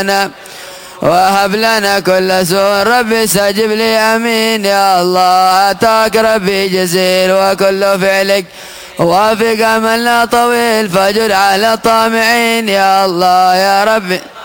وهب لنا كل سوء ربي استجب لي امين. يا الله اتاك ربي جزيل وكل فعلك وافق املنا طويل فجر على الطامعين. يا الله يا ربي